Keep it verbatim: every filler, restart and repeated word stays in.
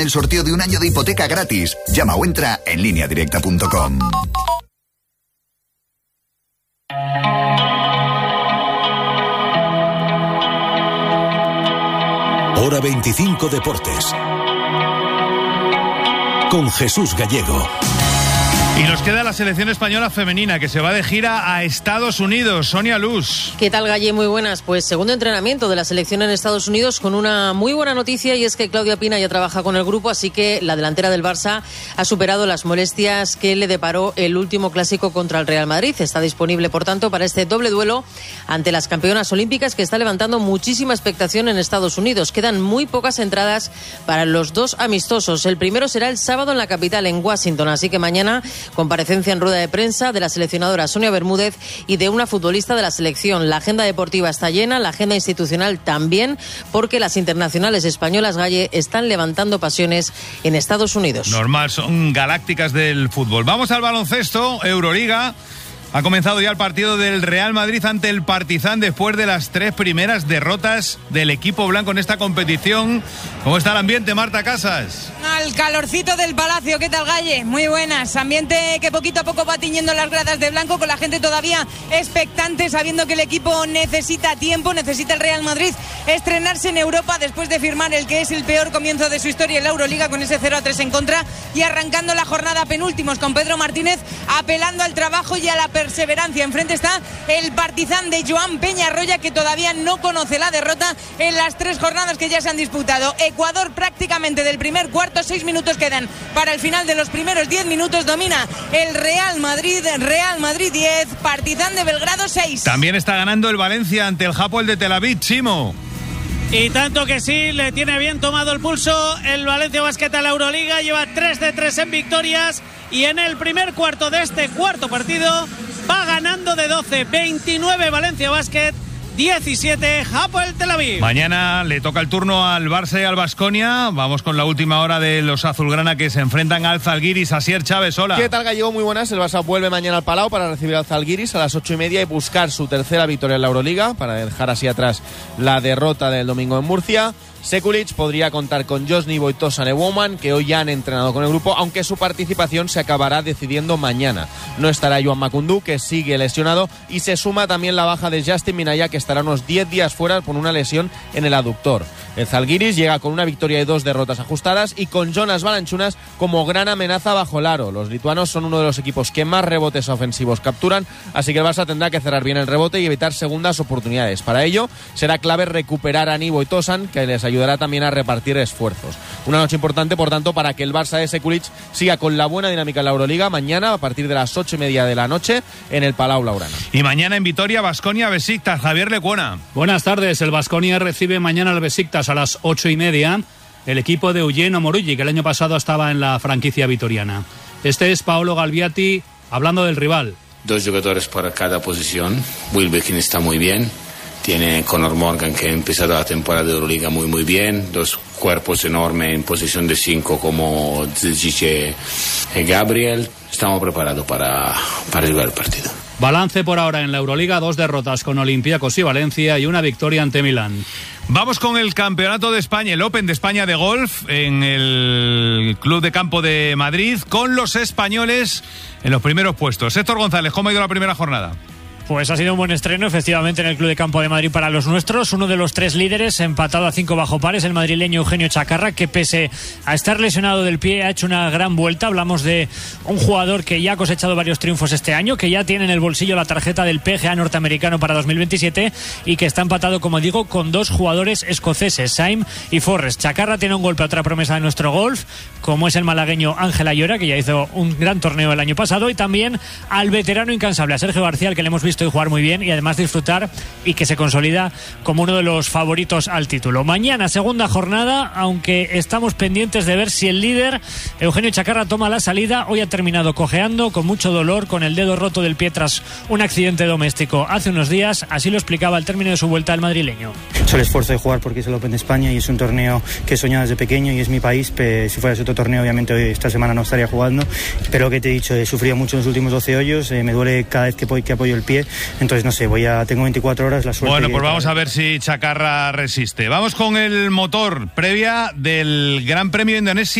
El sorteo de un año de hipoteca gratis. Llama o entra en línea directa punto com. Hora veinticinco Deportes. Con Jesús Gallego. Y nos queda la selección española femenina, que se va de gira a Estados Unidos. Sonia Luz. ¿Qué tal, Galle? Muy buenas. Pues segundo entrenamiento de la selección en Estados Unidos, con una muy buena noticia, y es que Claudia Pina ya trabaja con el grupo, así que la delantera del Barça ha superado las molestias que le deparó el último clásico contra el Real Madrid. Está disponible, por tanto, para este doble duelo ante las campeonas olímpicas, que está levantando muchísima expectación en Estados Unidos. Quedan muy pocas entradas para los dos amistosos. El primero será el sábado en la capital, en Washington, así que mañana comparecencia en rueda de prensa de la seleccionadora Sonia Bermúdez y de una futbolista de la selección. La agenda deportiva está llena, la agenda institucional también, porque las internacionales españolas, Galle, están levantando pasiones en Estados Unidos. Normal, son galácticas del fútbol. Vamos al baloncesto, Euroliga. Ha comenzado ya el partido del Real Madrid ante el Partizan después de las tres primeras derrotas del equipo blanco en esta competición. ¿Cómo está el ambiente, Marta Casas? Al calorcito del Palacio, ¿qué tal, Galle? Muy buenas. Ambiente que poquito a poco va tiñendo las gradas de blanco, con la gente todavía expectante, sabiendo que el equipo necesita tiempo, necesita el Real Madrid estrenarse en Europa después de firmar el que es el peor comienzo de su historia en la Euroliga, con ese cero a tres en contra, y arrancando la jornada penúltimos con Pedro Martínez apelando al trabajo y a la perseverancia. Enfrente está el Partizan de Joan Peñarroya, que todavía no conoce la derrota en las tres jornadas que ya se han disputado. Ecuador prácticamente del primer cuarto, seis minutos quedan para el final de los primeros diez minutos. Domina el Real Madrid, Real Madrid diez, Partizan de Belgrado seis. También está ganando el Valencia ante el Hapoel de Tel Aviv, Chimo. Y tanto que sí, le tiene bien tomado el pulso el Valencia Basket a la Euroliga. Lleva tres de tres en victorias, y en el primer cuarto de este cuarto partido va ganando de doce. veintinueve Valencia Basket, diecisiete Hapoel Tel Aviv. Mañana le toca el turno al Barça y al Baskonia. Vamos con la última hora de los azulgrana, que se enfrentan al Zalgiris. Asier Chávez, hola. ¿Qué tal, Gallego? Muy buenas. El Barça vuelve mañana al Palau para recibir al Zalgiris a las ocho y media y buscar su tercera victoria en la Euroliga, para dejar así atrás la derrota del domingo en Murcia. Sekulic podría contar con Josny Boitosan y Woman, que hoy ya han entrenado con el grupo, aunque su participación se acabará decidiendo mañana. No estará Joan Macundú, que sigue lesionado, y se suma también la baja de Justin Minaya, que estará unos diez días fuera por una lesión en el aductor. El Zalgiris llega con una victoria y dos derrotas ajustadas, y con Jonas Valanciunas como gran amenaza bajo el aro. Los lituanos son uno de los equipos que más rebotes ofensivos capturan, así que el Barça tendrá que cerrar bien el rebote y evitar segundas oportunidades. Para ello será clave recuperar a Ani Boitosan, que les ayudará también a repartir esfuerzos. Una noche importante, por tanto, para que el Barça de Sekulic siga con la buena dinámica en la Euroliga mañana a partir de las ocho y media de la noche en el Palau Blaugrana. Y mañana en Vitoria, Baskonia Besiktas. Javier Lecuona. Buenas tardes. El Baskonia recibe mañana al Besiktas a las ocho y media, el equipo de Eugenio Morulli, que el año pasado estaba en la franquicia vitoriana. Este es Paolo Galviati hablando del rival. Dos jugadores para cada posición. Wilbekin está muy bien. Tiene Conor Morgan, que ha empezado la temporada de Euroliga muy muy bien. Dos cuerpos enormes en posición de cinco como Zizic y Gabriel. Estamos preparados para, para jugar el partido. Balance por ahora en la Euroliga: dos derrotas con Olympiacos y Valencia y una victoria ante Milán. Vamos con el Campeonato de España, el Open de España de golf, en el Club de Campo de Madrid, con los españoles en los primeros puestos. Héctor González, ¿cómo ha ido la primera jornada? Pues ha sido un buen estreno, efectivamente, en el Club de Campo de Madrid para los nuestros. Uno de los tres líderes, empatado a cinco bajo pares, el madrileño Eugenio Chacarra, que pese a estar lesionado del pie ha hecho una gran vuelta. Hablamos de un jugador que ya ha cosechado varios triunfos este año, que ya tiene en el bolsillo la tarjeta del P G A norteamericano para dos mil veintisiete y que está empatado, como digo, con dos jugadores escoceses, Saim y Forrest. Chacarra tiene un golpe a otra promesa de nuestro golf, como es el malagueño Ángel Ayora, que ya hizo un gran torneo el año pasado, y también al veterano incansable, a Sergio García, al que le hemos visto y jugar muy bien y además disfrutar, y que se consolida como uno de los favoritos al título. Mañana segunda jornada, aunque estamos pendientes de ver si el líder Eugenio Chacarra toma la salida. Hoy ha terminado cojeando, con mucho dolor, con el dedo roto del pie tras un accidente doméstico hace unos días. Así lo explicaba al término de su vuelta el madrileño. Es el esfuerzo de jugar porque es el Open de España y es un torneo que he soñado desde pequeño y es mi país. Si fuera otro torneo, obviamente hoy, esta semana no estaría jugando, pero lo que te he dicho, he sufrido mucho en los últimos doce hoyos, eh, me duele cada vez que, que apoyo el pie. pie, entonces no sé, voy a tengo veinticuatro horas, la suerte. Bueno, pues que, vamos a ver si Chacarra resiste. Vamos con el motor previa del Gran Premio de Indonesia.